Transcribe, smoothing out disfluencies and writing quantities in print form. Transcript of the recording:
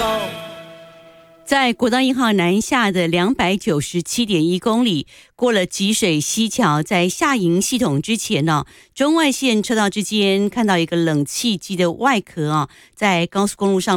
在国道1号南下的297.1公里，过了吉水溪桥，在下营系统之前呢，中外线车道之间看到一个冷气机的外壳在高速公路上